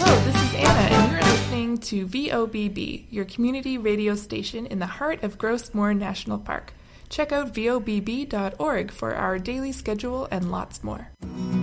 Hello, this is Anna, and you're listening to VOBB, your community radio station in the heart of Gross Moor National Park. Check out vobb.org for our daily schedule and lots more.